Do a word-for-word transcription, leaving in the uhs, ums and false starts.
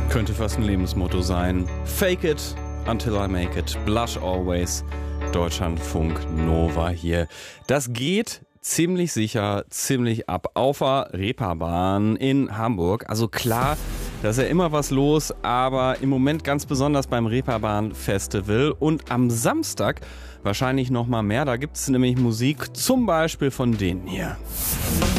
Könnte fast ein Lebensmotto sein. Fake it until I make it. Blush always. Deutschlandfunk Nova hier. Das geht ziemlich sicher, ziemlich ab auf der Reeperbahn in Hamburg. Also klar, da ist ja immer was los, aber im Moment ganz besonders beim Reeperbahn Festival und am Samstag wahrscheinlich noch mal mehr. Da gibt es nämlich Musik, zum Beispiel von denen hier.